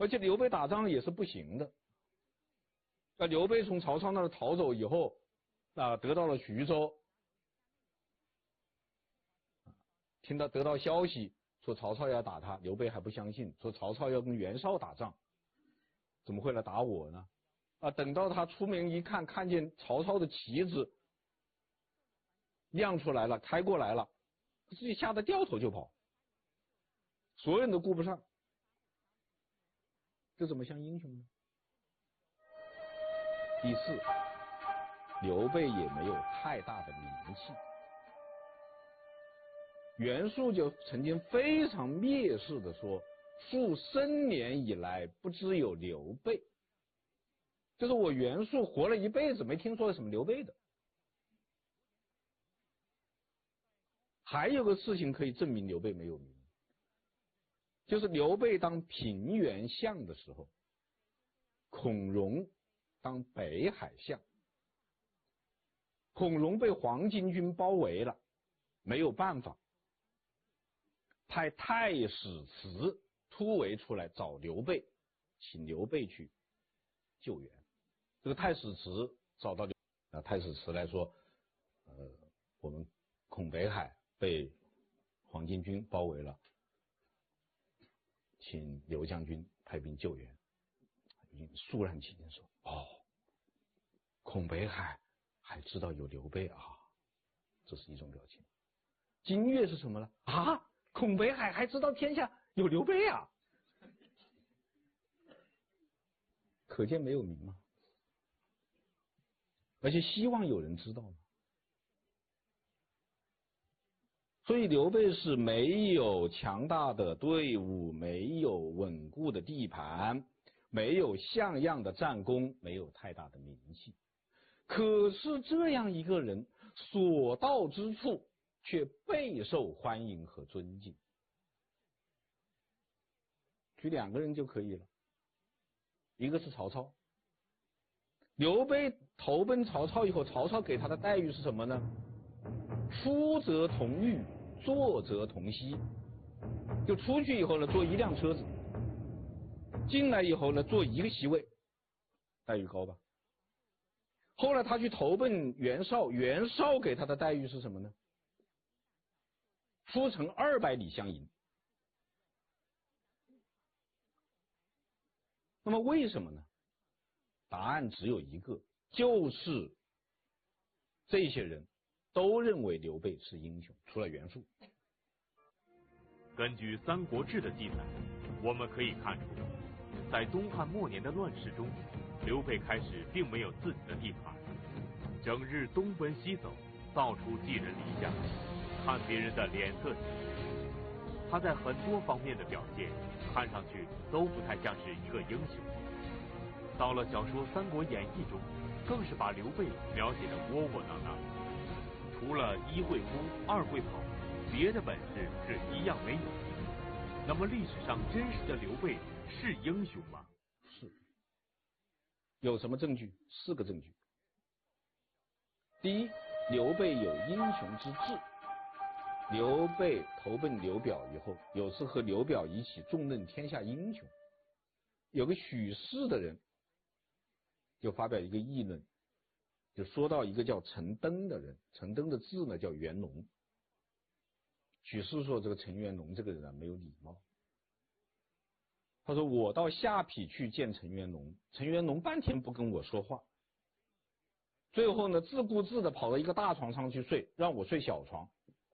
而且刘备打仗也是不行的。刘备从曹操那儿逃走以后，得到了徐州，得到消息说曹操要打他，刘备还不相信，说曹操要跟袁绍打仗，怎么会来打我呢？等到他出门一看，看见曹操的旗子亮出来了，开过来了，自己吓得掉头就跑，所有人都顾不上，这怎么像英雄呢？第四，刘备也没有太大的名气。袁术就曾经非常蔑视的说，数生年以来不知有刘备，就是我袁术活了一辈子没听说什么刘备的。还有个事情可以证明刘备没有名，就是刘备当平原相的时候，孔融当北海相，孔融被黄巾军包围了，没有办法，派太史慈突围出来找刘备，请刘备去救援。这个太史慈找到太史慈来说，我们孔北海被黄巾军包围了，请刘将军派兵救援。肃然起敬说，孔北海还知道有刘备啊，这是一种表情。金岳是什么呢？孔北海还知道天下有刘备啊，可见没有名嘛，而且希望有人知道嘛。所以刘备是没有强大的队伍，没有稳固的地盘，没有像样的战功，没有太大的名气。可是这样一个人所到之处却备受欢迎和尊敬。举2个人就可以了，一个是曹操。刘备投奔曹操以后，曹操给他的待遇是什么呢？出则同御，坐则同席。就出去以后呢，坐一辆车子，进来以后呢，坐一个席位，待遇高吧？后来他去投奔袁绍，袁绍给他的待遇是什么呢？出城200里相迎。那么为什么呢？答案只有一个，就是这些人都认为刘备是英雄，除了袁术。 根据《三国志》的记载，我们可以看出，在东汉末年的乱世中，刘备开始并没有自己的地盘，整日东奔西走，到处寄人篱下，看别人的脸色行事。他在很多方面的表现，看上去都不太像是一个英雄。到了小说《三国演义》中，更是把刘备描写得窝窝囊囊，除了1会哭2会跑，别的本事是一样没有。那么历史上真实的刘备是英雄吗？ 是。有什么证据？4个证据。第一，刘备有英雄之志。刘备投奔刘表以后，有次和刘表一起重任天下英雄，有个许氏的人就发表一个议论，就说到一个叫陈登的人，陈登的字呢叫元龙。许氏说这个陈元龙这个人没有礼貌。他说我到下邳去见陈元龙，陈元龙半天不跟我说话，最后呢自顾自的跑到一个大床上去睡，让我睡小床。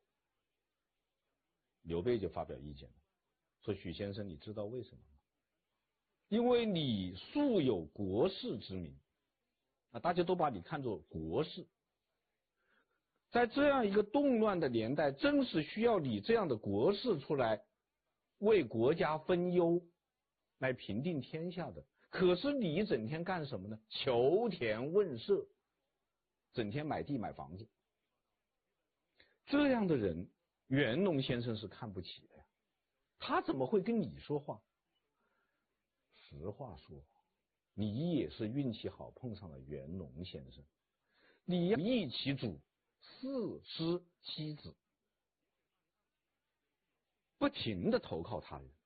刘备就发表意见了，说许先生你知道为什么吗？因为你素有国士之名，大家都把你看作国士，在这样一个动乱的年代，正是需要你这样的国士出来为国家分忧，来平定天下的。可是你整天干什么呢？求田问舍，整天买地买房子。这样的人袁龙先生是看不起的呀，他怎么会跟你说话？实话说，你也是运气好碰上了袁龙先生，你一其主4失7子，不停的投靠他人，